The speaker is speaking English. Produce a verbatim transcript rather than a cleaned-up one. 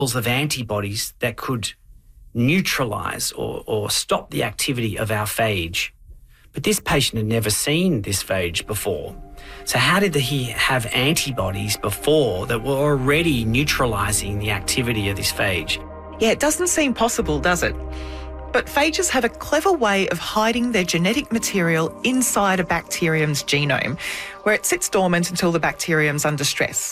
of antibodies that could neutralise or, or stop the activity of our phage. But this patient had never seen this phage before. So how did he have antibodies before that were already neutralising the activity of this phage? Yeah, it doesn't seem possible, does it? But phages have a clever way of hiding their genetic material inside a bacterium's genome, where it sits dormant until the bacterium's under stress.